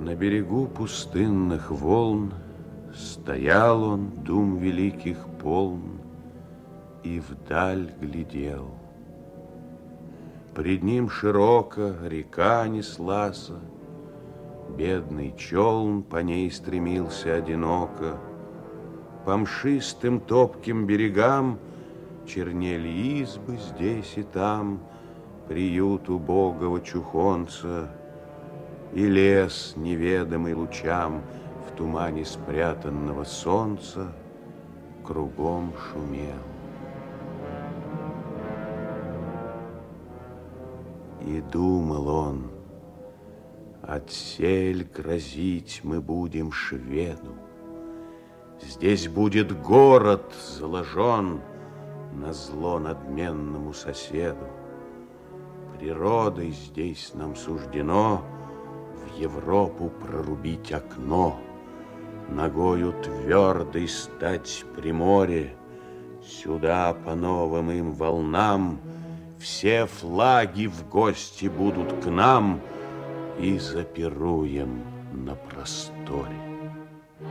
На берегу пустынных волн стоял он, дум великих полн, и вдаль глядел. Пред ним широко река неслася, бедный челн по ней стремился одиноко. По мшистым топким берегам чернели избы здесь и там, приют убогого чухонца, и лес, неведомый лучам, в тумане спрятанного солнца, кругом шумел. И думал он, отсель грозить мы будем шведу. Здесь будет город заложен назло надменному соседу. Природой здесь нам суждено в Европу прорубить окно, ногою твердой стать при море, сюда по новым им волнам все флаги в гости будут к нам, и запируем на просторе.